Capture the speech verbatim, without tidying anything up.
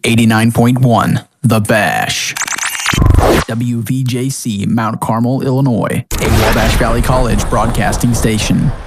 eighty-nine point one, The Bash. W V J C, Mount Carmel, Illinois, a Wabash Valley College broadcasting station.